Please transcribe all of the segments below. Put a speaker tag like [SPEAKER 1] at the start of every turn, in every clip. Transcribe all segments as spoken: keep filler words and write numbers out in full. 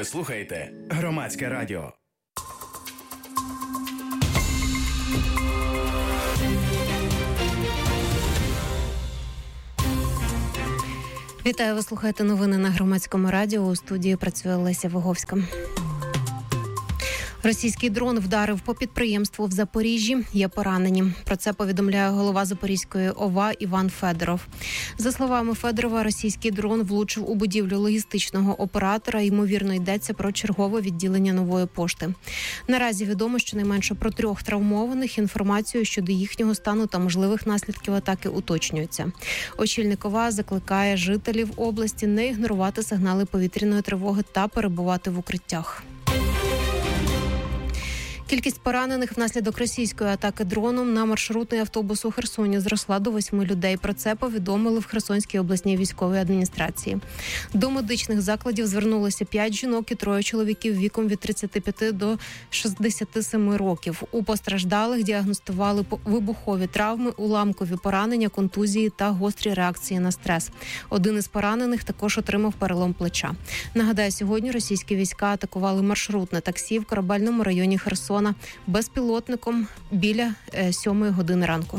[SPEAKER 1] Ви слухаєте Громадське радіо.
[SPEAKER 2] Вітаю, ви слухаєте новини на Громадському радіо. У студії працює Леся Виговська. Російський дрон вдарив по підприємству в Запоріжжі. Є поранені. Про це повідомляє голова Запорізької ОВА Іван Федоров. За словами Федорова, російський дрон влучив у будівлю логістичного оператора. Ймовірно, йдеться про чергове відділення Нової пошти. Наразі відомо щонайменше про трьох травмованих. Інформацію щодо їхнього стану та можливих наслідків атаки уточнюється. Очільник ОВА закликає жителів області не ігнорувати сигнали повітряної тривоги та перебувати в укриттях. Кількість поранених внаслідок російської атаки дроном на маршрутний автобус у Херсоні зросла до восьми людей. Про це повідомили в Херсонській обласній військовій адміністрації. До медичних закладів звернулося п'ять жінок і троє чоловіків віком від тридцяти п'яти до шістдесяти семи років. У постраждалих діагностували вибухові травми, уламкові поранення, контузії та гострі реакції на стрес. Один із поранених також отримав перелом плеча. Нагадаю, сьогодні російські війська атакували маршрутне таксі в Корабельному районі Херсона безпілотником біля сьомої години ранку.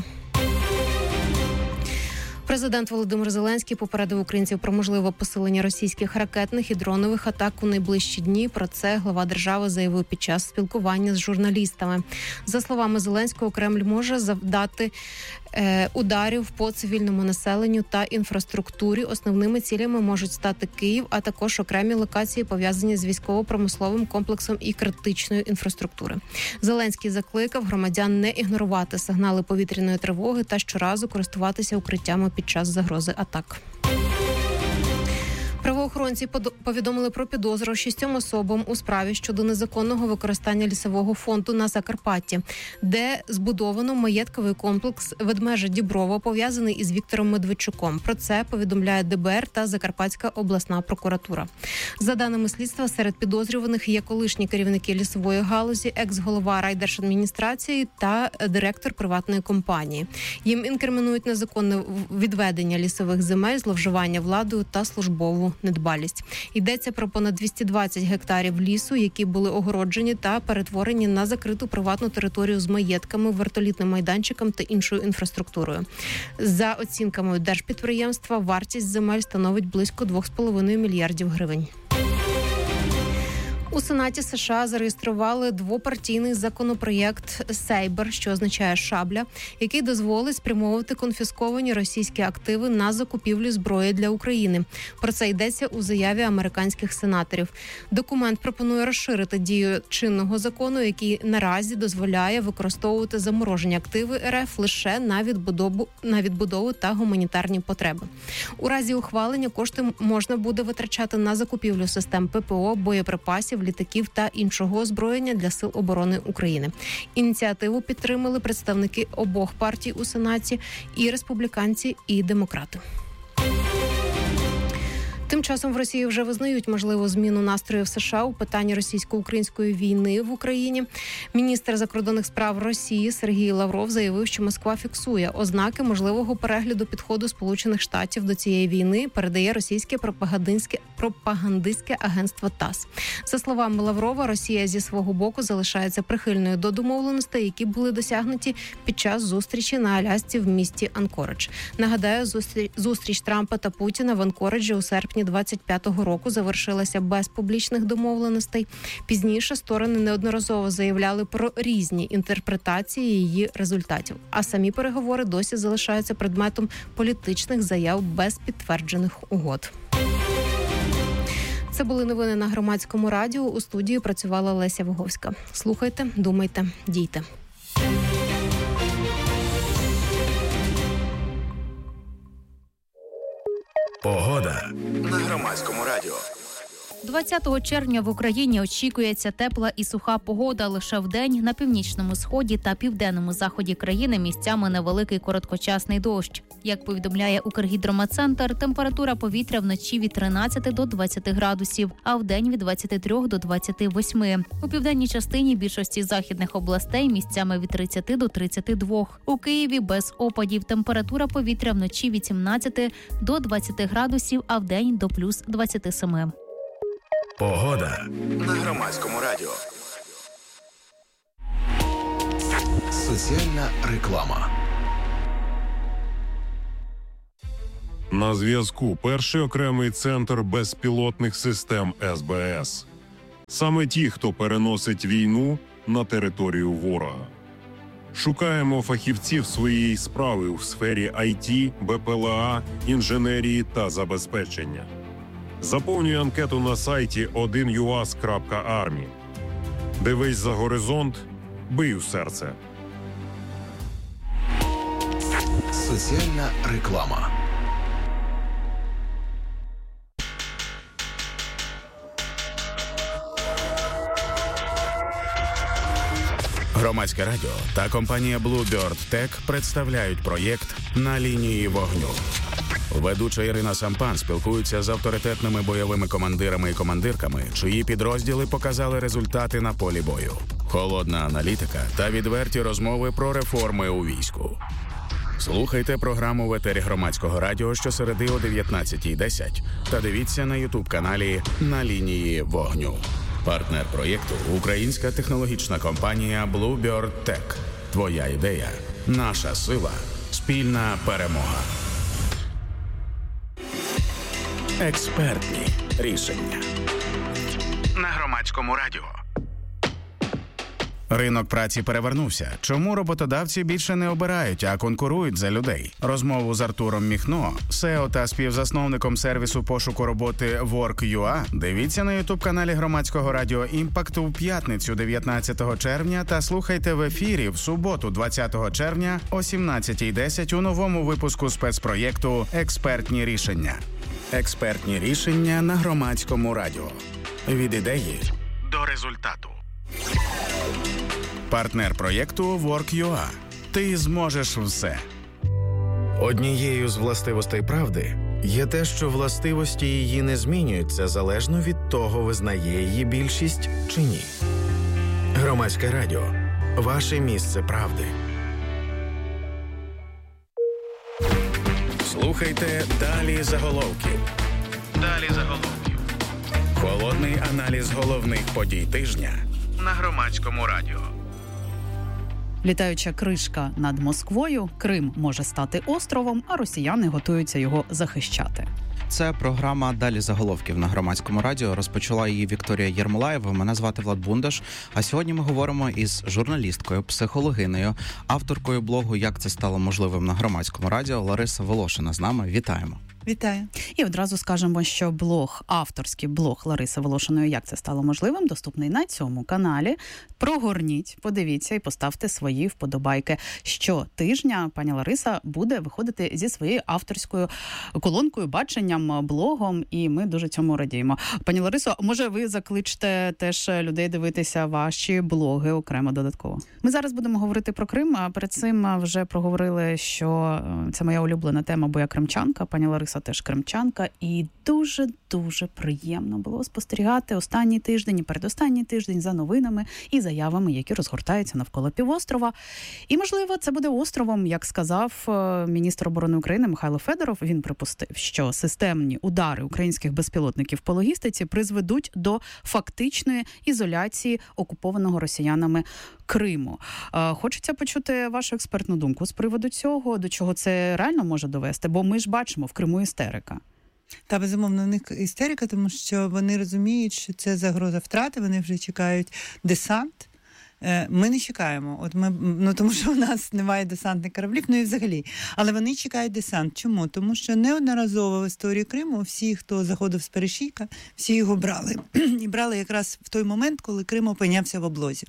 [SPEAKER 2] Президент Володимир Зеленський попередив українців про можливе посилення російських ракетних і дронових атак у найближчі дні. Про це глава держави заявив під час спілкування з журналістами. За словами Зеленського, Кремль може завдати е, ударів по цивільному населенню та інфраструктурі. Основними цілями можуть стати Київ, а також окремі локації, пов'язані з військово-промисловим комплексом і критичною інфраструктури. Зеленський закликав громадян не ігнорувати сигнали повітряної тривоги та щоразу користуватися укриттями під час загрози атак. Правоохоронці повідомили про підозру шістьом особам у справі щодо незаконного використання лісового фонду на Закарпатті, де збудовано маєтковий комплекс Ведмежа Діброва, пов'язаний із Віктором Медведчуком. Про це повідомляє де бе ер та Закарпатська обласна прокуратура. За даними слідства, серед підозрюваних є колишні керівники лісової галузі, екс-голова райдержадміністрації та директор приватної компанії. Їм інкримінують незаконне відведення лісових земель, зловживання владою та службову недбалість. Йдеться про понад двісті двадцять гектарів лісу, які були огороджені та перетворені на закриту приватну територію з маєтками, вертолітним майданчиком та іншою інфраструктурою. За оцінками держпідприємства, вартість земель становить близько двох з половиною мільярдів гривень. У Сенаті США зареєстрували двопартійний законопроєкт «Сейбр», що означає «шабля», який дозволить спрямовувати конфісковані російські активи на закупівлю зброї для України. Про це йдеться у заяві американських сенаторів. Документ пропонує розширити дію чинного закону, який наразі дозволяє використовувати заморожені активи ер еф лише на відбудову, на відбудову та гуманітарні потреби. У разі ухвалення кошти можна буде витрачати на закупівлю систем пе пе о, боєприпасів, літаків та іншого озброєння для Сил оборони України. Ініціативу підтримали представники обох партій у Сенаті – і республіканці, і демократи. Тим часом в Росії вже визнають можливу зміну настроїв США у питанні російсько-української війни в Україні. Міністр закордонних справ Росії Сергій Лавров заявив, що Москва фіксує ознаки можливого перегляду підходу Сполучених Штатів до цієї війни, передає російське пропагандистське, пропагандистське агентство ТАСС. За словами Лаврова, Росія зі свого боку залишається прихильною до домовленостей, які були досягнуті під час зустрічі на Алясці в місті Анкоридж. Нагадаю, зустріч, зустріч Трампа та Путіна в Анкориджі у серпні двадцять п'ятого року завершилася без публічних домовленостей. Пізніше сторони неодноразово заявляли про різні інтерпретації її результатів. А самі переговори досі залишаються предметом політичних заяв без підтверджених угод. Це були новини на Громадському радіо. У студії працювала Леся Виговська. Слухайте, думайте, дійте.
[SPEAKER 1] Погода на Громадському радіо.
[SPEAKER 3] двадцятого червня в Україні очікується тепла і суха погода. Лише вдень на північному сході та південному заході країни місцями невеликий короткочасний дощ. Як повідомляє Укргідрометцентр, температура повітря вночі від тринадцяти до двадцяти градусів, а вдень від двадцяти трьох до двадцяти восьми. У південній частині більшості західних областей місцями від тридцяти до тридцяти двох. У Києві без опадів температура повітря вночі від сімнадцяти до двадцяти градусів, а вдень до плюс двадцяти семи.
[SPEAKER 1] Погода на Громадському радіо. Соціальна реклама.
[SPEAKER 4] На зв'язку перший окремий центр безпілотних систем ес бе ес. Саме ті, хто переносить війну на територію ворога. Шукаємо фахівців своєї справи у сфері ай ті, бе пе ел а, інженерії та забезпечення. Заповнюй анкету на сайті один ю ас крапка армі. Дивись за горизонт, бий у серце.
[SPEAKER 1] Соціальна реклама. Громадське радіо та компанія Bluebird Tech представляють проєкт «На лінії вогню». Ведуча Ірина Сампан спілкується з авторитетними бойовими командирами і командирками, чиї підрозділи показали результати на полі бою. Холодна аналітика та відверті розмови про реформи у війську. Слухайте програму в етері Громадського радіо щосереди о дев'ятнадцятій десять та дивіться на ютуб-каналі «На лінії вогню». Партнер проєкту – українська технологічна компанія Bluebird Tech. Твоя ідея – наша сила, спільна перемога. Експертні рішення. На Громадському радіо.
[SPEAKER 5] Ринок праці перевернувся. Чому роботодавці більше не обирають, а конкурують за людей? Розмову з Артуром Міхно, сео та співзасновником сервісу пошуку роботи Work.ua, дивіться на ютуб-каналі Громадського радіо «Імпакт» у п'ятницю дев'ятнадцятого червня та слухайте в ефірі в суботу двадцятого червня о сімнадцятій десять у новому випуску спецпроєкту «Експертні рішення». Експертні рішення на Громадському радіо. Від ідеї до результату. Партнер проєкту Work.ua. Ти зможеш все.
[SPEAKER 6] Однією з властивостей правди є те, що властивості її не змінюються залежно від того, визнає її більшість чи ні. Громадське радіо. Ваше місце правди.
[SPEAKER 5] Слухайте «Далі заголовків». Далі заголовків. Холодний аналіз головних подій тижня на Громадському радіо.
[SPEAKER 7] Літаюча кришка над Москвою, Крим може стати островом, а росіяни готуються його захищати.
[SPEAKER 8] Це програма «Далі заголовків» на Громадському радіо. Розпочала її Вікторія Єрмолаєва. Мене звати Влад Бундаш. А сьогодні ми говоримо із журналісткою, психологинею, авторкою блогу «Як це стало можливим» на Громадському радіо Лариса Волошина з нами. Вітаємо.
[SPEAKER 7] Вітаю. І одразу скажемо, що блог, авторський блог Лариси Волошиної «Як це стало можливим» доступний на цьому каналі. Прогорніть, подивіться і поставте свої вподобайки. Щотижня пані Лариса буде виходити зі своєю авторською колонкою, баченням, блогом, і ми дуже цьому радіємо. Пані Ларисо, може ви закличте теж людей дивитися ваші блоги окремо додатково? Ми зараз будемо говорити про Крим, а перед цим вже проговорили, що це моя улюблена тема, бо я кримчанка, пані Лариса теж кримчанка, і дуже-дуже приємно було спостерігати останній тиждень і передостанній тиждень за новинами і заявами, які розгортаються навколо півострова. І, можливо, це буде островом, як сказав міністр оборони України Михайло Федоров. Він припустив, що системні удари українських безпілотників по логістиці призведуть до фактичної ізоляції окупованого росіянами Криму. Хочеться почути вашу експертну думку з приводу цього, до чого це реально може довести, бо ми ж бачимо в Криму істерика.
[SPEAKER 9] Та, безумовно, в них істерика, тому що вони розуміють, що це загроза втрати, вони вже чекають десант. Ми не чекаємо, от ми, ну, тому що у нас немає десантних кораблів, ну і взагалі. Але вони чекають десант. Чому? Тому що неодноразово в історії Криму всі, хто заходив з перешийка, всі його брали. І брали якраз в той момент, коли Крим опинявся в облозі.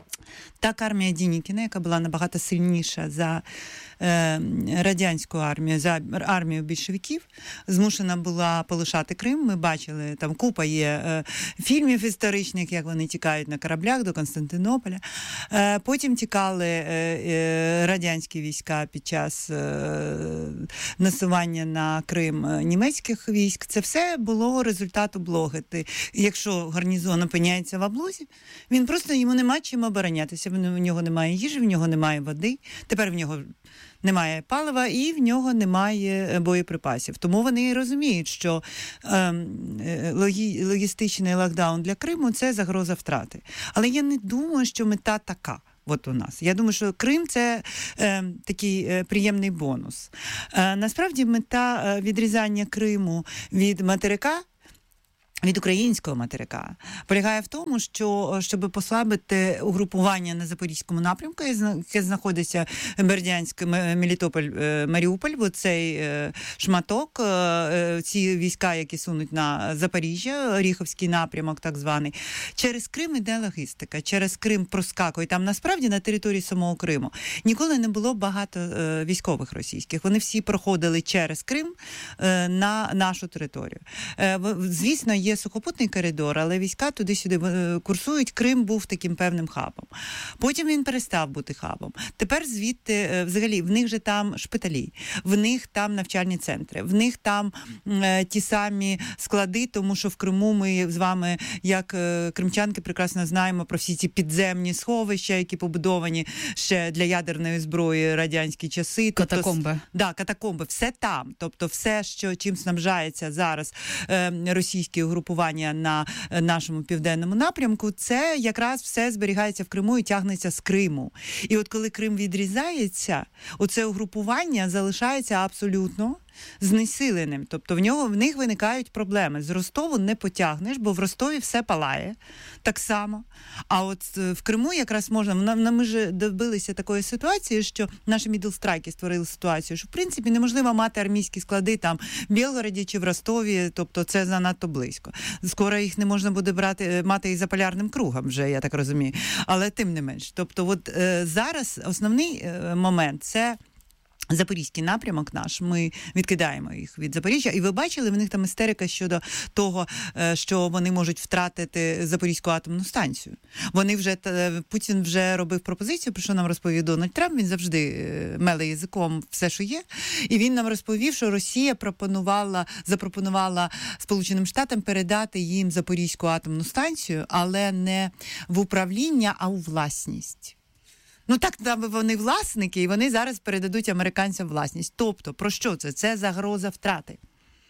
[SPEAKER 9] Так армія Дінікіна, яка була набагато сильніша за е, радянську армію, за армію більшовиків, змушена була полишати Крим. Ми бачили, там купа є е, фільмів історичних, як вони тікають на кораблях до Константинополя. Е, потім тікали е, е, радянські війська під час е, насування на Крим німецьких військ. Це все було результатом блоги. Якщо гарнізон опиняється в облозі, він просто, йому нема чим оборонятися. В нього немає їжі, в нього немає води. Тепер в нього немає палива і в нього немає боєприпасів. Тому вони розуміють, що е, логі, логістичний локдаун для Криму – це загроза втрати. Але я не думаю, що мета така. От у нас. Я думаю, що Крим – це е, такий е, приємний бонус. Е, насправді мета е, відрізання Криму від материка, від українського материка, полягає в тому, що щоб послабити угрупування на Запорізькому напрямку, яке знаходиться Бердянськ, Мелітополь, Маріуполь, оцей шматок, ці війська, які сунуть на Запоріжжя, Оріховський напрямок так званий, через Крим іде логістика, через Крим проскакує. Там насправді на території самого Криму ніколи не було багато військових російських. Вони всі проходили через Крим на нашу територію. Звісно, є сухопутний коридор, але війська туди-сюди курсують. Крим був таким певним хабом. Потім він перестав бути хабом. Тепер звідти, взагалі, в них же там шпиталі, в них там навчальні центри, в них там е, ті самі склади, тому що в Криму ми з вами, як е, кримчанки, прекрасно знаємо про всі ці підземні сховища, які побудовані ще для ядерної зброї радянські часи.
[SPEAKER 7] Катакомби.
[SPEAKER 9] Тобто, да, катакомби. Все там. Тобто все, що, чим снабжається зараз е, російські угрупування на нашому південному напрямку, це якраз все зберігається в Криму і тягнеться з Криму. І от коли Крим відрізається, оце угрупування залишається абсолютно знесиленим. Тобто в нього, в них виникають проблеми. З Ростову не потягнеш, бо в Ростові все палає так само. А от в Криму якраз можна, ми ж добилися такої ситуації, що наші мідлстрайки створили ситуацію, що в принципі неможливо мати армійські склади там в Білгороді чи в Ростові, тобто це занадто близько. Скоро їх не можна буде брати, мати і за полярним кругом вже, я так розумію. Але тим не менш. Тобто от е, зараз основний е, момент – це Запорізький напрямок наш, ми відкидаємо їх від Запоріжжя. І ви бачили, в них там істерика щодо того, що вони можуть втратити Запорізьку атомну станцію. Вони вже, Путін вже робив пропозицію, про що нам розповів Дональд Трамп, він завжди меле язиком все, що є. І він нам розповів, що Росія пропонувала, запропонувала Сполученим Штатам передати їм Запорізьку атомну станцію, але не в управління, а у власність. Ну так, там вони власники, і вони зараз передадуть американцям власність. Тобто, про що це? Це загроза втрати.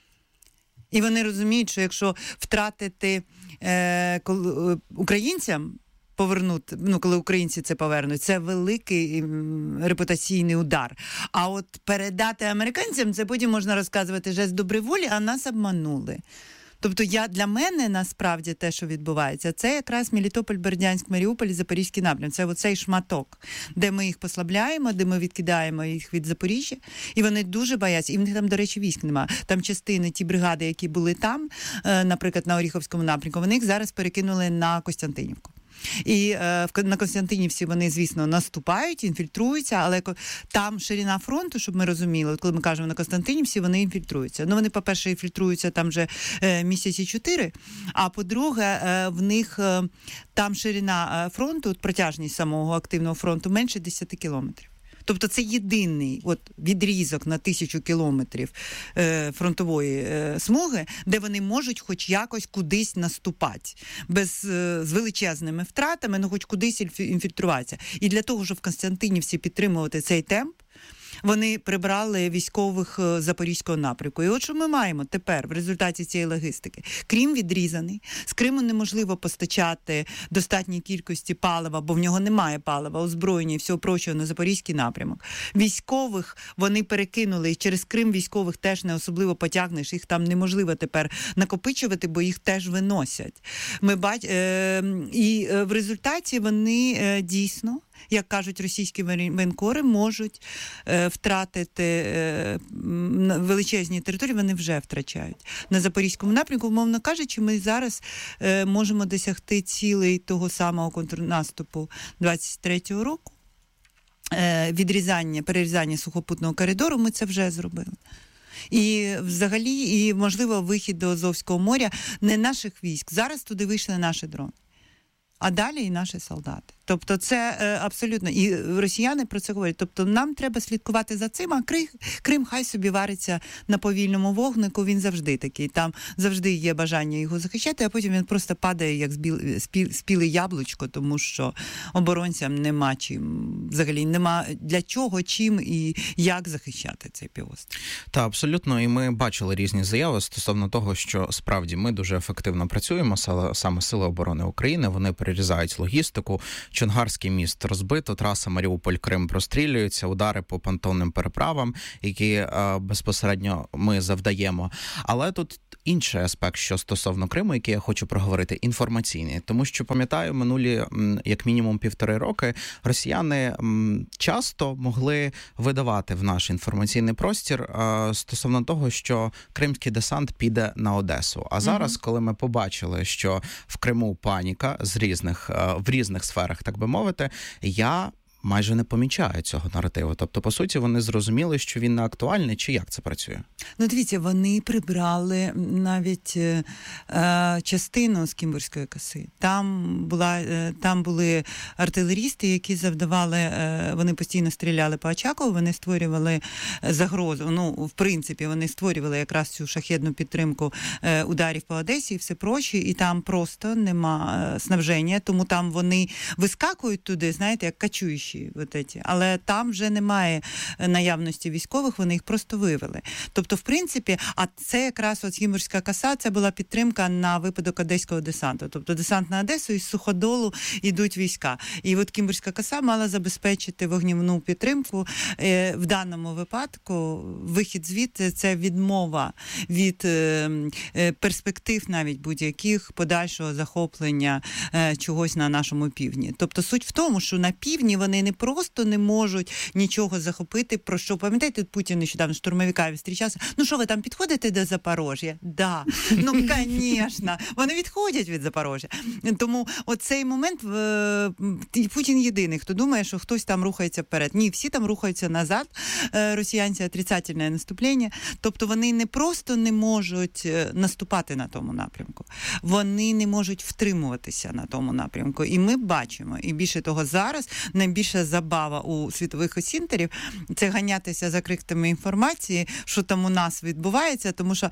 [SPEAKER 9] І вони розуміють, що якщо втратити е, коли, українцям, повернути, ну, коли українці це повернуть, це великий м, репутаційний удар. А от передати американцям, це потім можна розказувати жест доброї волі, а нас обманули. Тобто я, для мене, насправді, те, що відбувається, це якраз Мелітополь, Бердянськ, Маріуполь, Запорізький напрям. Це оцей шматок, де ми їх послабляємо, де ми відкидаємо їх від Запоріжжя, і вони дуже бояться. І в них там, до речі, військ немає. Там частини, ті бригади, які були там, наприклад, на Оріховському напрямку, вони їх зараз перекинули на Костянтинівку. І е, на Костянтинівці вони, звісно, наступають, інфільтруються, але там ширина фронту, щоб ми розуміли, коли ми кажемо на Костянтинівці, вони інфільтруються. Ну, вони, по-перше, інфільтруються там вже е, місяці чотири, а по-друге, е, в них е, там ширина фронту, протяжність самого активного фронту менше десять кілометрів. Тобто це єдиний от, відрізок на тисячу кілометрів е, фронтової е, смуги, де вони можуть хоч якось кудись наступати. Без, е, з величезними втратами, ну хоч кудись інфільтруватися. І для того, щоб в Костянтинівці підтримувати цей темп, вони прибрали військових Запорізького напрямку. І от що ми маємо тепер в результаті цієї логістики. Крим відрізаний, з Криму неможливо постачати достатній кількості палива, бо в нього немає палива, озброєння і всього прочого на Запорізький напрямок. Військових вони перекинули, і через Крим військових теж не особливо потягнеш, їх там неможливо тепер накопичувати, бо їх теж виносять. Ми бач... е... І в результаті вони е, дійсно, як кажуть російські воєнкори, можуть е, втратити е, величезні території, вони вже втрачають. На Запорізькому напрямку, умовно кажучи, ми зараз е, можемо досягти цілей того самого контрнаступу двадцять третього року. Е, відрізання, перерізання сухопутного коридору, ми це вже зробили. І взагалі, і можливо, вихід до Азовського моря не наших військ. Зараз туди вийшли наші дрони. А далі і наші солдати. Тобто це е, абсолютно, і росіяни про це говорять. Тобто нам треба слідкувати за цим, а Крим, Крим хай собі вариться на повільному вогнику, він завжди такий. Там завжди є бажання його захищати, а потім він просто падає як збіл, спіл, спіле яблучко, тому що оборонцям нема чим, взагалі нема для чого, чим і як захищати цей півострів.
[SPEAKER 8] Та, абсолютно, і ми бачили різні заяви стосовно того, що справді ми дуже ефективно працюємо, саме Сили оборони України, вони перерізають логістику, Чонгарський міст розбито, траса Маріуполь-Крим прострілюється, удари по понтонним переправам, які е, безпосередньо ми завдаємо. Але тут інший аспект, що стосовно Криму, який я хочу проговорити, інформаційний. Тому що, пам'ятаю, минулі, як мінімум, півтори роки росіяни часто могли видавати в наш інформаційний простір е, стосовно того, що кримський десант піде на Одесу. А зараз, mm-hmm. коли ми побачили, що в Криму паніка з різних, е, в різних сферах, так би мовити, я майже не помічаю цього наративу. Тобто, по суті, вони зрозуміли, що він не актуальний, чи як це працює?
[SPEAKER 9] Ну, дивіться, вони прибрали навіть е, частину з Кімбурської коси. Там, була, е, там були артилерісти, які завдавали, е, вони постійно стріляли по Очакову, вони створювали загрозу. Ну, в принципі, вони створювали якраз цю шахедну підтримку е, ударів по Одесі і все прочі, і там просто нема е, снабження, тому там вони вискакують туди, знаєте, як качуючі. Вот эти. Але там вже немає наявності військових, вони їх просто вивели. Тобто, в принципі, а це якраз от Кімбурська коса, це була підтримка на випадок одеського десанту. Тобто десант на Одесу, із Суходолу йдуть війська. І от Кімбурська коса мала забезпечити вогнівну підтримку. В даному випадку вихід звідти – це відмова від перспектив навіть будь-яких подальшого захоплення чогось на нашому півдні. Тобто суть в тому, що на півдні вони не просто не можуть нічого захопити, про що, пам'ятаєте, Путін нещодавно штурмовиками зустрічався, ну що ви там підходите до Запорожжя? Да, ну, звісно, вони відходять від Запорожжя. Тому оцей момент, Путін єдиний, хто думає, що хтось там рухається вперед. Ні, всі там рухаються назад, росіянці, отрицательне наступлення. Тобто вони не просто не можуть наступати на тому напрямку, вони не можуть втримуватися на тому напрямку. І ми бачимо, і більше того, зараз найбільша забава у світових осінтерів – це ганятися за крихтами інформації, що там у нас відбувається, тому що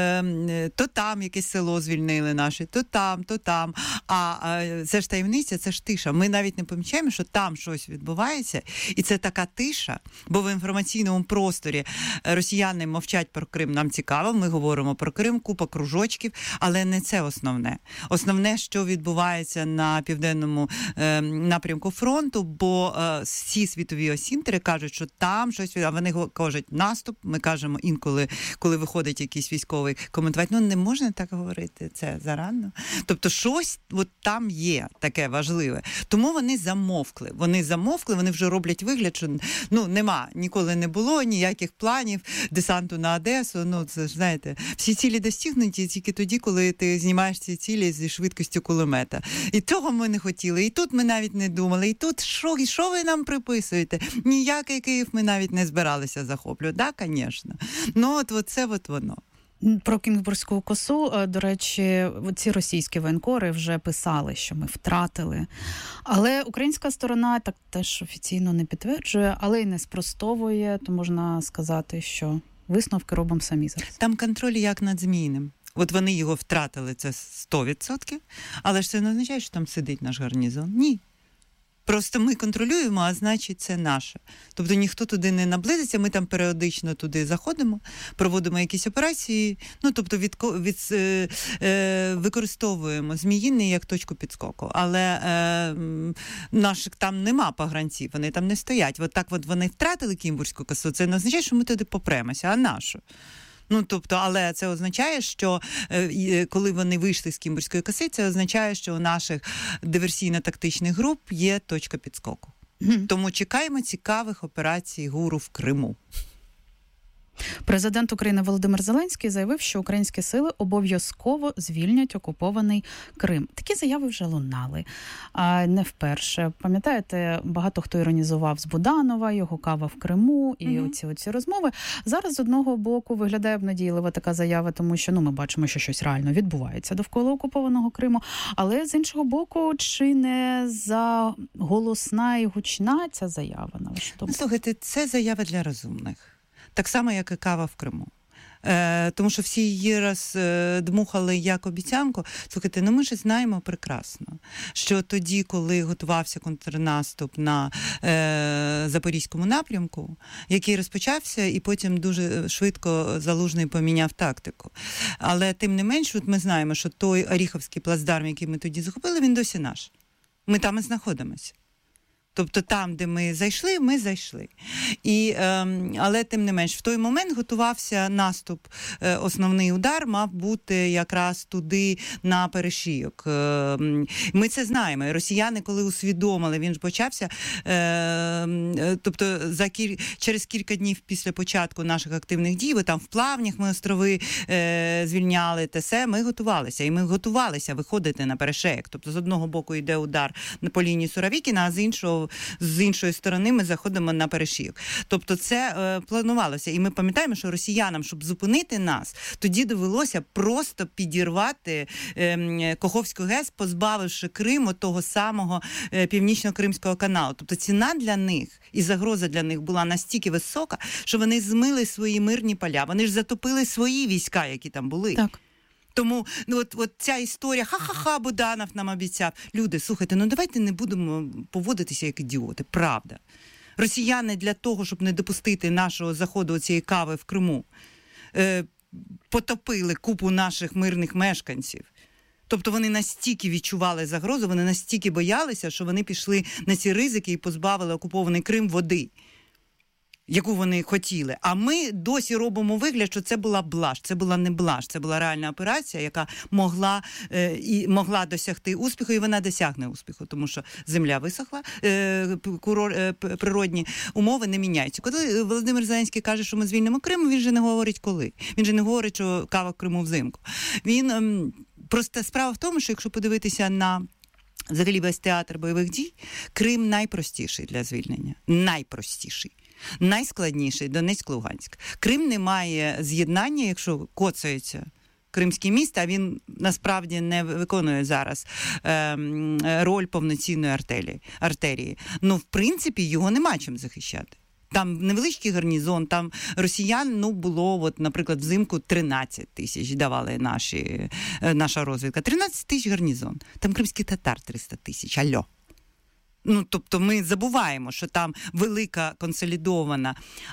[SPEAKER 9] е, то там якесь село звільнили наше, то там, то там. А е, це ж таємниця, це ж тиша. Ми навіть не помічаємо, що там щось відбувається, і це така тиша, бо в інформаційному просторі росіяни мовчать про Крим, нам цікаво, ми говоримо про Крим, купа кружочків, але не це основне. Основне, що відбувається на південному е, напрямку фронту, бо е, всі світові осінтери кажуть, що там щось, а вони кажуть наступ, ми кажемо інколи, коли виходить якийсь військовий коментувати, ну не можна так говорити, це зарано. Тобто щось от там є таке важливе. Тому вони замовкли. Вони замовкли, вони вже роблять вигляд, що ну нема, ніколи не було ніяких планів десанту на Одесу, ну це ж, знаєте, всі цілі достигнуті тільки тоді, коли ти знімаєш ці цілі зі швидкістю кулемета. І того ми не хотіли, і тут ми навіть не думали, і тут що, і що ви нам приписуєте? Ніякий Київ ми навіть не збиралися захоплювати. Так, да, звісно. Ну, от, от це от воно.
[SPEAKER 7] Про Кімбурську косу, до речі, ці російські воєнкори вже писали, що ми втратили. Але українська сторона так теж офіційно не підтверджує, але й не спростовує, то можна сказати, що висновки робимо самі зараз.
[SPEAKER 9] Там контроль як над Зміїним. От вони його втратили, це сто відсотків, але ж це не означає, що там сидить наш гарнізон. Ні. Просто ми контролюємо, а значить це наше. Тобто ніхто туди не наблизиться, ми там періодично туди заходимо, проводимо якісь операції, ну тобто від, від, е, е, використовуємо Зміїний як точку підскоку. Але е, наших там нема погранців, вони там не стоять. От так от вони втратили Кімбурську косу, це не означає, що ми туди попремося, а нашу. Ну, тобто, але це означає, що е, коли вони вийшли з Кімбурської коси, це означає, що у наших диверсійно-тактичних груп є точка підскоку. Mm-hmm. Тому чекаємо цікавих операцій ГУРу в Криму.
[SPEAKER 7] Президент України Володимир Зеленський заявив, що українські сили обов'язково звільнять окупований Крим. Такі заяви вже лунали. А не вперше. Пам'ятаєте, багато хто іронізував з Буданова, його кава в Криму і mm-hmm. оці, оці розмови. Зараз з одного боку виглядає обнадійлива така заява, тому що ну, ми бачимо, що щось реально відбувається довкола окупованого Криму. Але з іншого боку, чи не заголосна і гучна ця заява, на вашу думку?
[SPEAKER 9] Слухайте, це заява для розумних. Так само, як і кава в Криму. Е, тому що всі її роздмухали як обіцянку. Слухайте, ну ми ж знаємо прекрасно, що тоді, коли готувався контрнаступ на е, Запорізькому напрямку, який розпочався, і потім дуже швидко Залужний поміняв тактику. Але тим не менш, от ми знаємо, що той Оріховський плацдарм, який ми тоді захопили, він досі наш. Ми там і знаходимося. Тобто там, де ми зайшли, ми зайшли. І, е, але тим не менш, в той момент готувався наступ. Е, основний удар мав бути якраз туди, на перешийок. Е, ми це знаємо. Росіяни, коли усвідомили, він ж почався, е, тобто за кіль... через кілька днів після початку наших активних дій, бо там в Плавнях ми острови е, звільняли, те все, ми готувалися. І ми готувалися виходити на перешийок. Тобто з одного боку йде удар по лінії Суровікіна, а з іншого з іншої сторони ми заходимо на перешийок. Тобто це е, планувалося. І ми пам'ятаємо, що росіянам, щоб зупинити нас, тоді довелося просто підірвати е, Каховську ГЕС, позбавивши Криму того самого е, Північно-Кримського каналу. Тобто ціна для них і загроза для них була настільки висока, що вони змили свої мирні поля. Вони ж затопили свої війська, які там були.
[SPEAKER 7] Так.
[SPEAKER 9] Тому ну, от, от ця історія, ха-ха-ха, Буданов нам обіцяв. Люди, слухайте, ну давайте не будемо поводитися як ідіоти, правда. Росіяни для того, щоб не допустити нашого заходу цієї кави в Криму, е, потопили купу наших мирних мешканців. Тобто вони настільки відчували загрозу, вони настільки боялися, що вони пішли на ці ризики і позбавили окупований Крим води, яку вони хотіли. А ми досі робимо вигляд, що це була блаж. Це була не блаж, це була реальна операція, яка могла, е, і могла досягти успіху, і вона досягне успіху, тому що земля висохла, е, курор, е, природні умови не міняються. Коли Володимир Зеленський каже, що ми звільнимо Крим, він же не говорить коли. Він же не говорить, що кава в Криму взимку. Він е, просто справа в тому, що якщо подивитися на взагалі весь театр бойових дій, Крим найпростіший для звільнення. Найпростіший. Найскладніший – Донецьк-Луганськ. Крим не має з'єднання, якщо коцається кримський міст, а він насправді не виконує зараз е, роль повноцінної артерії. артерії. Ну, в принципі, його нема чим захищати. Там невеличкий гарнізон, там росіян, ну, було, от, наприклад, взимку тринадцять тисяч давали наші, наша розвідка. тринадцять тисяч гарнізон. Там кримський татар триста тисяч. Альо. Ну, тобто ми забуваємо, що там велика консолідована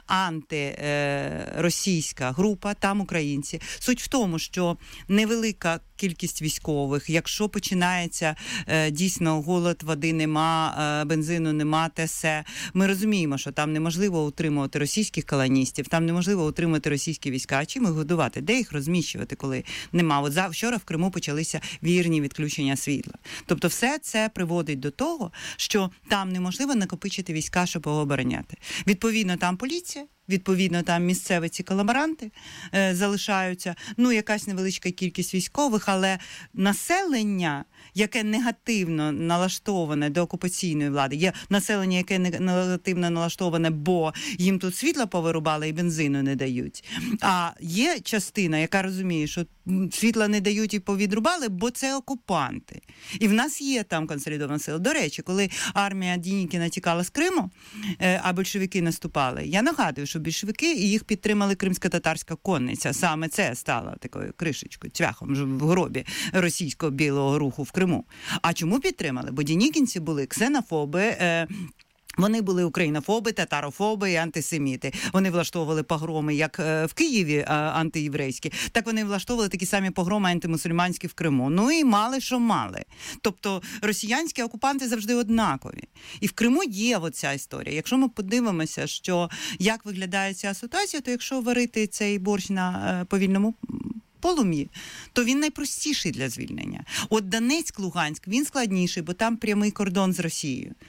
[SPEAKER 9] антиросійська група, там українці. Суть в тому, що невелика кількість військових, якщо починається е, дійсно голод, води нема, е, бензину нема, те все, ми розуміємо, що там неможливо утримувати російських колоністів, там неможливо утримати російські війська. А чим їх годувати? Де їх розміщувати, коли нема? От за, вчора в Криму почалися вірні відключення світла. Тобто все це приводить до того, що там неможливо накопичити війська, щоб його обороняти. Відповідно, там поліція, відповідно, там місцеві ці колаборанти е, залишаються, ну, якась невеличка кількість військових, але населення, яке негативно налаштоване до окупаційної влади, є населення, яке негативно налаштоване, бо їм тут світла повирубали і бензину не дають. А є частина, яка розуміє, що світла не дають і повідрубали, бо це окупанти. І в нас є там консолідована сила. До речі, коли армія Денікіна тікала з Криму, е, а більшовики наступали, я нагадую, що більшовики і їх підтримали кримсько-татарська конниця. Саме це стало такою кришечкою, цвяхом в гробі російського білого руху в Криму. А чому підтримали? Бо денікінці були ксенофоби, е, вони були українофоби, татарофоби і антисеміти. Вони влаштовували погроми як в Києві антиєврейські, так вони влаштовували такі самі погроми антимусульманські в Криму. Ну і мали, що мали. Тобто росіянські окупанти завжди однакові. І в Криму є оця історія. Якщо ми подивимося, що як виглядає ця ситуація, то якщо варити цей борщ на повільному полум'ї, то він найпростіший для звільнення. От Донецьк, Луганськ, він складніший, бо там прямий кордон з Росією.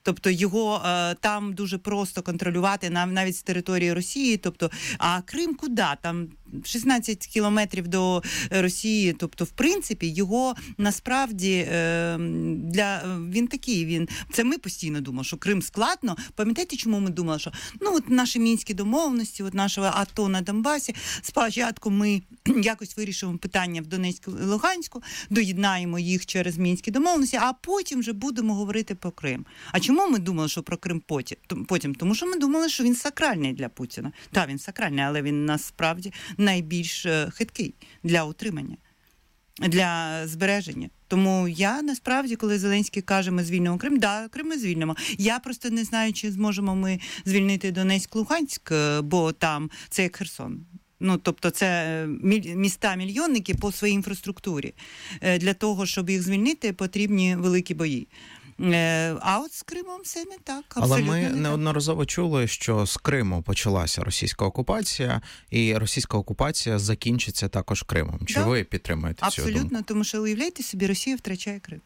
[SPEAKER 9] Тобто його е, там дуже просто контролювати навіть з території Росії. Тобто, а Крим куди? Там шістнадцять кілометрів до Росії. Тобто, в принципі, його насправді е, для він такий. Він це ми постійно думали, що Крим складно. Пам'ятаєте, чому ми думали, що ну от наші мінські домовленості, от нашого АТО на Донбасі. Спочатку ми якось вирішимо питання в Донецьку і Луганську, доєднаємо їх через мінські домовленості, а потім вже будемо говорити про Крим. А чому ми думали, що про Крим потім? Потім? Тому що ми думали, що він сакральний для Путіна. Так, він сакральний, але він насправді найбільш хиткий для утримання, для збереження. Тому я, насправді, коли Зеленський каже, ми звільнимо Крим, да, Крим ми звільнимо. Я просто не знаю, чи зможемо ми звільнити Донецьк-Луганськ, бо там це як Херсон. Ну, тобто це міста-мільйонники по своїй інфраструктурі. Для того, щоб їх звільнити, потрібні великі бої. А от з Кримом все не так.
[SPEAKER 8] Але ми
[SPEAKER 9] не
[SPEAKER 8] неодноразово
[SPEAKER 9] так.
[SPEAKER 8] чули, що з Криму почалася російська окупація, і російська окупація закінчиться також Кримом. Чи да. ви підтримуєте цю думку?
[SPEAKER 9] Абсолютно, тому що, уявляйте собі, Росія втрачає Крим.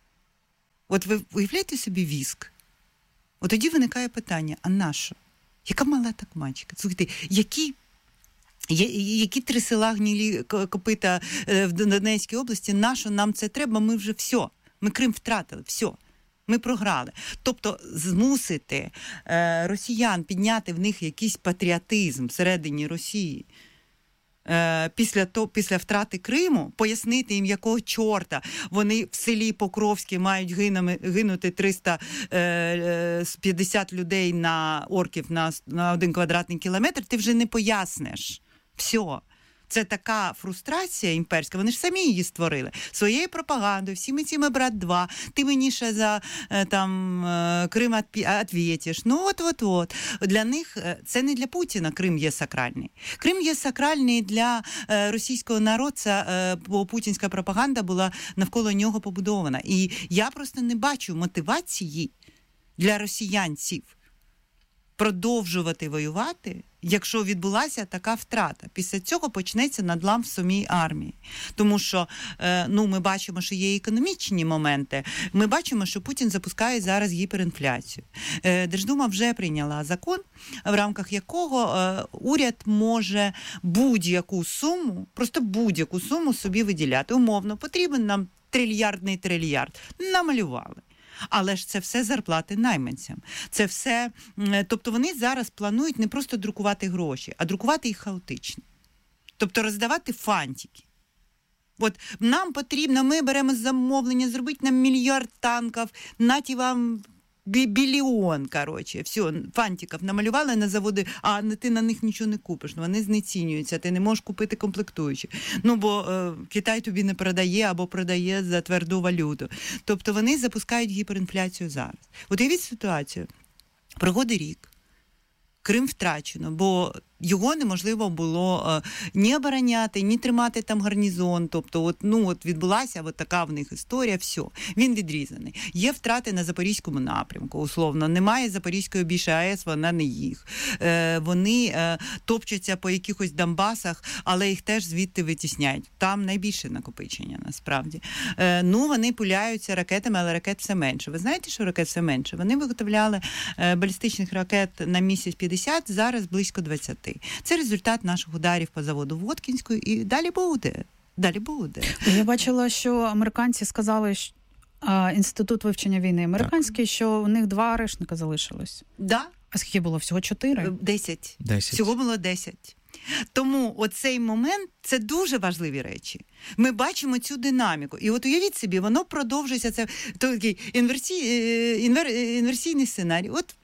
[SPEAKER 9] От ви уявляєте собі військ. От тоді виникає питання, а нащо? Яка мала так мачка? Слухайте, які Які три села гнілі копита в Донецькій області, нащо нам це треба? Ми вже все. Ми Крим втратили, все. Ми програли. Тобто змусити е, росіян підняти в них якийсь патріотизм всередині Росії е, після, то, після втрати Криму, пояснити їм, якого чорта вони в селі Покровське мають гинами, гинути триста п'ятдесят людей на орків на, на один квадратний кілометр, ти вже не поясниш. Все. Це така фрустрація імперська, вони ж самі її створили. Своєю пропагандою, всіми цими брат-два, ти мені ще за там Крим відвітиш. Ну от-от-от. Для них це не для Путіна Крим є сакральний. Крим є сакральний для російського народу, бо путінська пропаганда була навколо нього побудована. І я просто не бачу мотивації для росіянців продовжувати воювати, якщо відбулася така втрата. Після цього почнеться надлам в самій армії. Тому що е, ну, ми бачимо, що є економічні моменти. Ми бачимо, що Путін запускає зараз гіперінфляцію. Е, Держдума вже прийняла закон, в рамках якого е, уряд може будь-яку суму, просто будь-яку суму собі виділяти. Умовно, потрібен нам трильярдний трильярд. Намалювали. Але ж це все зарплати найманцям. Це все, тобто вони зараз планують не просто друкувати гроші, а друкувати їх хаотично. Тобто роздавати фантики. От нам потрібно, ми беремо замовлення, зробити нам мільярд танків, наті вам біліон, коротше, все, фантиків намалювали на заводи, а ти на них нічого не купиш, вони знецінюються, ти не можеш купити комплектуючі. Ну, бо е, Китай тобі не продає або продає за тверду валюту. Тобто вони запускають гіперінфляцію зараз. От уявіть ситуацію. Проходить рік, Крим втрачено, бо його неможливо було е, ні обороняти, ні тримати там гарнізон. Тобто, от, ну, от відбулася от така в них історія, все. Він відрізаний. Є втрати на Запорізькому напрямку, условно. Немає Запорізької більше АЕС, вона не їх. Е, вони е, топчуться по якихось Донбасах, але їх теж звідти витісняють. Там найбільше накопичення, насправді. Е, ну, вони пуляються ракетами, але ракет все менше. Ви знаєте, що ракет все менше? Вони виготовляли е, балістичних ракет на місяць п'ятдесят, зараз близько двадцять. Це результат наших ударів по заводу Воткінську, і далі буде. Далі буде.
[SPEAKER 7] Я бачила, що американці сказали, що а, Інститут вивчення війни американський, так. що у них два арештника залишилось.
[SPEAKER 9] Да.
[SPEAKER 7] А скільки було? Всього чотири?
[SPEAKER 9] Десять.
[SPEAKER 8] Десять.
[SPEAKER 9] Всього було десять. Тому оцей момент – це дуже важливі речі. Ми бачимо цю динаміку. І от уявіть собі, воно продовжується. Це такий інверсій, інвер, інверсійний сценарій. От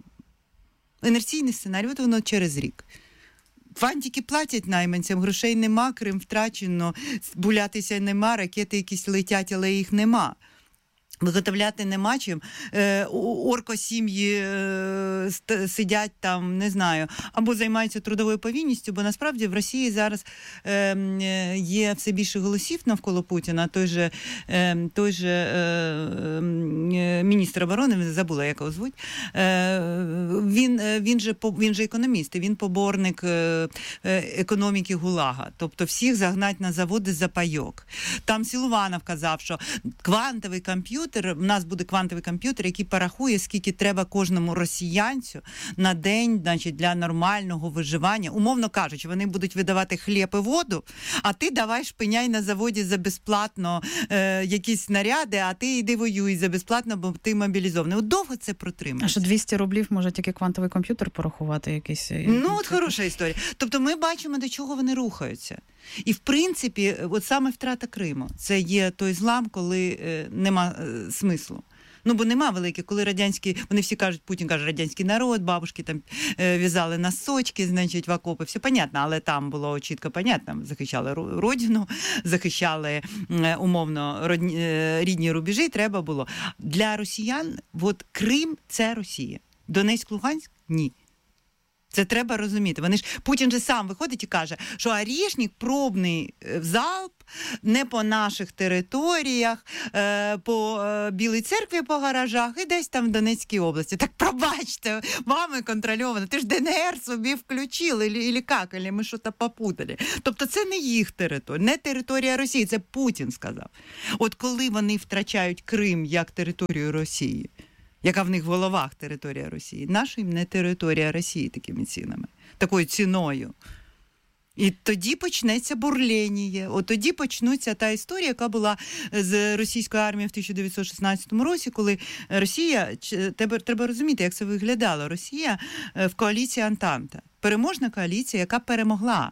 [SPEAKER 9] інерційний сценарій, от воно через рік. Фантики платять найманцям, грошей нема, Крим втрачено, булятися нема, ракети якісь летять, але їх нема. Виготовляти нема чим. Е, оркосім'ї е, сидять там, не знаю, або займаються трудовою повинністю, бо насправді в Росії зараз е, є все більше голосів навколо Путіна. Той же, е, той же е, міністр оборони, забула, як його звуть, е, він, він, же, він же економіст, і він поборник е, економіки ГУЛАГа. Тобто всіх загнать на заводи за пайок. Там Силуанов казав, що квантовий комп'ютер комп'ютер, в нас буде квантовий комп'ютер, який порахує, скільки треба кожному росіянцю на день, значить, для нормального виживання. Умовно кажучи, вони будуть видавати хліб і воду, а ти давай шпиняй на заводі за безплатно е, якісь снаряди, а ти йди воюй за безплатно, бо ти мобілізований. От довго це протримаєш.
[SPEAKER 7] А що двісті рублів може тільки квантовий комп'ютер порахувати якийсь?
[SPEAKER 9] Ну, от хороша історія. Тобто ми бачимо, до чого вони рухаються. І, в принципі, от саме втрата Криму – це є той злам, коли е, нема е, смислу. Ну, бо нема великих, коли радянські, вони всі кажуть, Путін каже, радянський народ, бабушки там е, в'язали носочки, значить, в окопи, все понятно, але там було чітко понятно, захищали родину, захищали е, умовно родні, е, рідні рубежі, треба було. Для росіян, от Крим – це Росія. Донецьк, Луганськ – ні. Це треба розуміти. Вони ж, Путін же сам виходить і каже, що Орєшнік пробний залп не по наших територіях, по Білій церкві, по гаражах і десь там в Донецькій області. Так пробачте, вами контрольовано. Ти ж ДНР собі включили, или, или як, или ми щось попутали. Тобто це не їх територія, не територія Росії, це Путін сказав. От коли вони втрачають Крим як територію Росії, яка в них в головах територія Росії. Наша їм не територія Росії такими цінами, такою ціною. І тоді почнеться бурлєння. От тоді почнуться та історія, яка була з російською армією в тисяча дев'ятсот шістнадцятому році, коли Росія, треба, треба розуміти, як це виглядало, Росія в коаліції Антанта. Переможна коаліція, яка перемогла.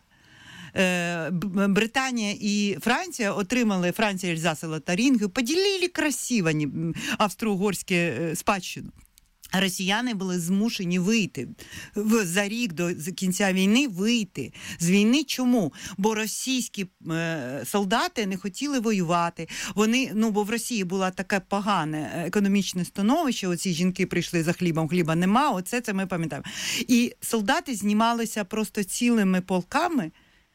[SPEAKER 9] Британія і Франція отримали, Франція, Ельзас і Лотарингію, поділили красиво австро-угорську спадщину. Росіяни були змушені вийти за рік до кінця війни, вийти з війни. Чому? Бо російські е, солдати не хотіли воювати. Вони, ну, бо в Росії було таке погане економічне становище, оці жінки прийшли за хлібом, хліба нема, оце це ми пам'ятаємо. І солдати знімалися просто цілими полками,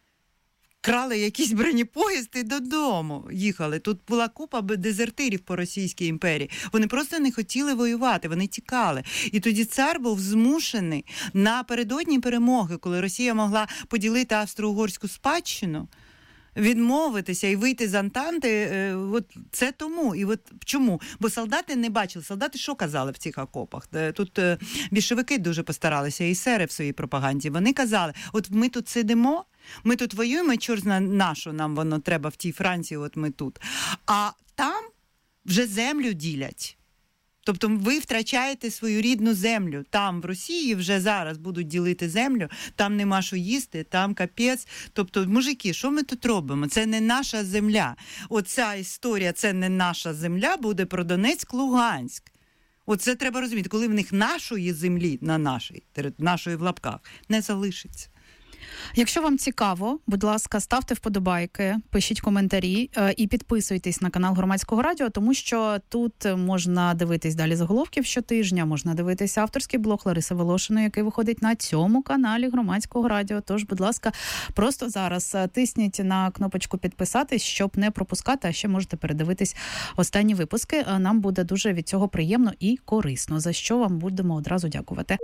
[SPEAKER 9] крали якийсь бронепоїзд і додому їхали. Тут була купа дезертирів по Російській імперії. Вони просто не хотіли воювати, вони тікали. І тоді цар був змушений напередодні перемоги, коли Росія могла поділити австро-угорську спадщину, відмовитися і вийти з Антанти, от це тому. І от чому? Бо солдати не бачили. Солдати що казали в цих окопах? Тут більшовики дуже постаралися, і есери в своїй пропаганді. Вони казали, от ми тут сидимо, ми тут воюємо, чорт зна на що нам воно треба в тій Франції, от ми тут. А там вже землю ділять. Тобто ви втрачаєте свою рідну землю. Там в Росії вже зараз будуть ділити землю, там нема що їсти, там капець. Тобто, мужики, що ми тут робимо? Це не наша земля. Оця історія «це не наша земля» буде про Донецьк, Луганськ. Оце треба розуміти, коли в них нашої землі, на нашій, нашої в лапках, не залишиться.
[SPEAKER 7] Якщо вам цікаво, будь ласка, ставте вподобайки, пишіть коментарі е, і підписуйтесь на канал Громадського радіо, тому що тут можна дивитись далі заголовків щотижня, можна дивитися авторський блог Лариси Волошиної, який виходить на цьому каналі Громадського радіо. Тож, будь ласка, просто зараз тисніть на кнопочку «Підписатись», щоб не пропускати, а ще можете передивитись останні випуски. Нам буде дуже від цього приємно і корисно, за що вам будемо одразу дякувати.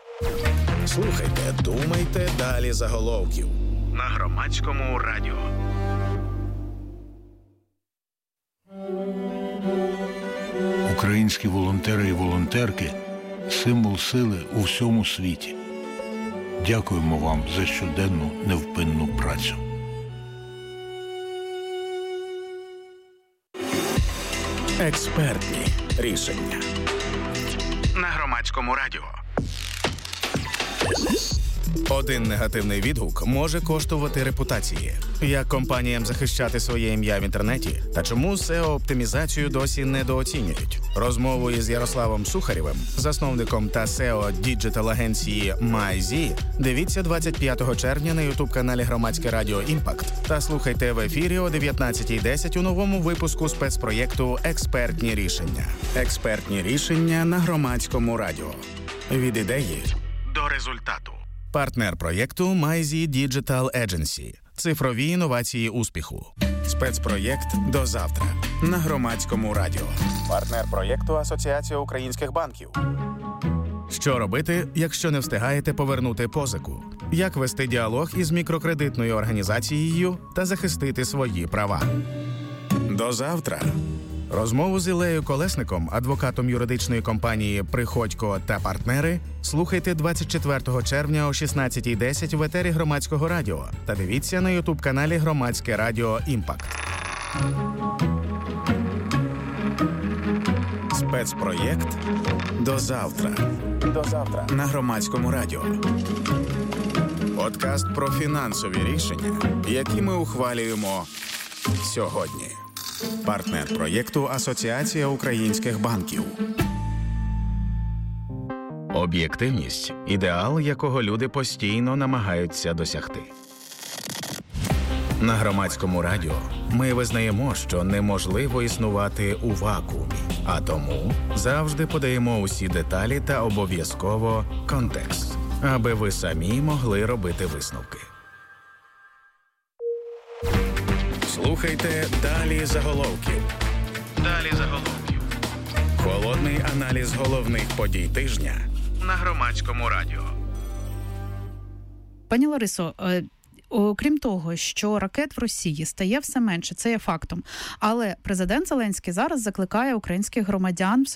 [SPEAKER 1] Слухайте, думайте, далі заголовків на Громадському радіо.
[SPEAKER 10] Українські волонтери і волонтерки – символ сили у всьому світі. Дякуємо вам за щоденну невпинну працю.
[SPEAKER 1] Експертні рішення на Громадському радіо. Один негативний відгук може коштувати репутації. Як компаніям захищати своє ім'я в інтернеті? Та чому сео-оптимізацію досі недооцінюють? Розмову із Ярославом Сухарєвим, засновником та сео діджитал-агенції MyZ, дивіться двадцять п'ятого червня на ютуб-каналі Громадське радіо «Імпакт» та слухайте в ефірі о дев'ятнадцятій десять у новому випуску спецпроєкту «Експертні рішення». Експертні рішення на Громадському радіо. Від ідеї до результату. Партнер проєкту MyZ Digital Agency. Цифрові інновації успіху. Спецпроєкт «До завтра» на Громадському радіо. Партнер проєкту Асоціація українських банків. Що робити, якщо не встигаєте повернути позику? Як вести діалог із мікрокредитною організацією та захистити свої права? До завтра
[SPEAKER 5] Розмову з Іллею Колесником, адвокатом юридичної компанії «Приходько та партнери», слухайте двадцять четвертого червня о шістнадцятій десять в етері Громадського радіо та дивіться на ютуб-каналі Громадське радіо «Імпакт». Спецпроєкт «До завтра». До завтра на Громадському радіо. Подкаст про фінансові рішення, які ми ухвалюємо сьогодні. Партнер проєкту Асоціація українських банків. Об'єктивність – ідеал, якого люди постійно намагаються досягти. На Громадському радіо ми визнаємо, що неможливо існувати у вакуумі, а тому завжди подаємо усі деталі та обов'язково контекст, аби ви самі могли робити висновки. Слухайте «Далі заголовків». Далі заголовків. Холодний аналіз головних подій тижня на Громадському радіо.
[SPEAKER 7] Пані Ларисо, окрім того, що ракет в Росії стає все менше, це є фактом. Але президент Зеленський зараз закликає українських громадян